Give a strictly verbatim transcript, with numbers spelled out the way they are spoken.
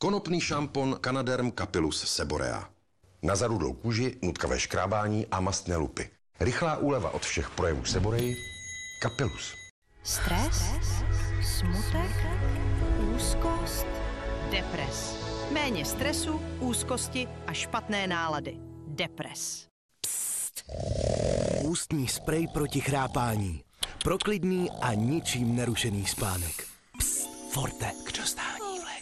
Konopný šampon Canaderm Capillus Seborea. Na zarudlou kůži, nutkavé škrábání a mastné lupy. Rychlá úleva od všech projevů Seboreji. Capillus. Stres, smutek, úzkost, depres. Méně stresu, úzkosti a špatné nálady. Depres. Psst. Ústní sprej proti chrápání. Pro klidný a ničím nerušený spánek. Psst, Forte. Kdo zná?